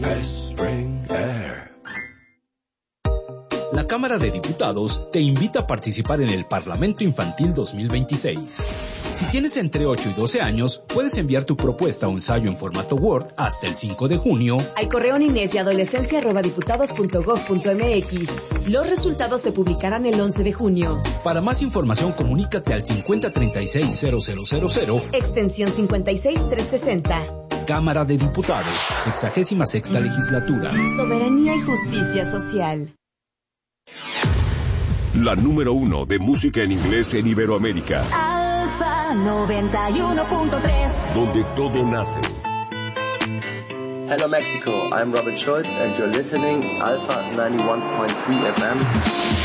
Spring Air. La Cámara de Diputados te invita a participar en el Parlamento Infantil 2026. Si tienes entre 8 y 12 años, puedes enviar tu propuesta o ensayo en formato Word hasta el 5 de junio al correo ninesyadolescencia@diputados.gov.mx. Los resultados se publicarán el 11 de junio. Para más información, comunícate al 5036-0000, extensión 56360. Cámara de Diputados, 66ª Legislatura. Soberanía y justicia social. La número 1 de música en inglés en Iberoamérica. Alfa 91.3. Donde todo nace. Hello Mexico, I'm Robert Schulz and you're listening Alpha 91.3 FM.